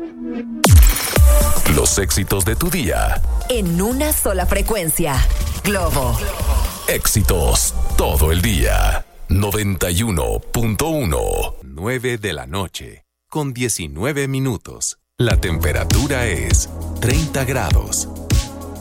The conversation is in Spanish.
Los éxitos de tu día. En una sola frecuencia. Globo. Éxitos todo el día. 91.1. 9 de la noche, con 19 minutos. La temperatura es 30 grados.